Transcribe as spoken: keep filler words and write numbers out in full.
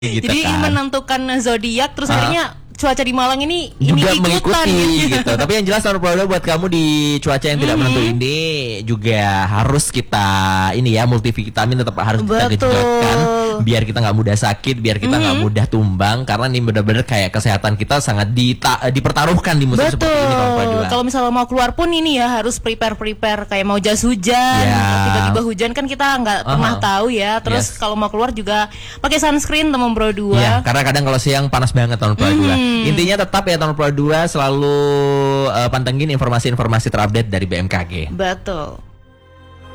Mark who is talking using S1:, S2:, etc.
S1: gitu
S2: Jadi
S1: kan.
S2: menentukan zodiak terus
S1: Ah.
S2: akhirnya cuaca di Malang ini
S1: Juga
S2: ini ikutan
S1: mengikuti gitu. Tapi yang jelas tahun Pro buat kamu di cuaca yang tidak menentu ini juga harus kita ini ya, multivitamin tetap harus kita
S2: Betul.
S1: gejolakkan biar kita nggak mudah sakit, biar kita nggak mudah tumbang, karena ini benar-benar kayak kesehatan kita sangat dita- dipertaruhkan di musim seperti ini tahun Pro.
S2: Betul. Kalau misalnya mau keluar pun ini ya harus prepare prepare kayak mau jas hujan,
S1: Ya.
S2: tiba-tiba hujan kan kita nggak pernah
S1: Uh-huh.
S2: tahu ya. Terus
S1: Yes.
S2: kalau mau keluar juga pakai sunscreen teman Pro dua.
S1: Ya, karena kadang kalau siang panas banget tahun Pro dua. Intinya tetap ya tahun Pro dua selalu uh, pantengin informasi-informasi terupdate dari B M K G.
S2: Betul.